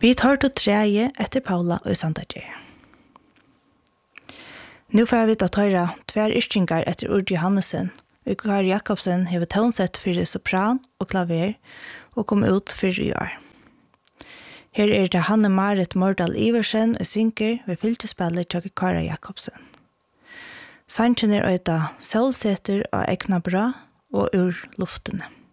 Vi tar til treje etter Paula og Sandager. Nå får vi ta høyre tver yrkingar etter Ord Johannesen, og Kari Jakobsen har tonsett for sopran og klaver og kom ut for i år. Her det Hanne-Marit Mordal Iversen og synker ved fylkespillet til Kari Jakobsen. Sanchen øyda solseter og egna bra og ur luftene.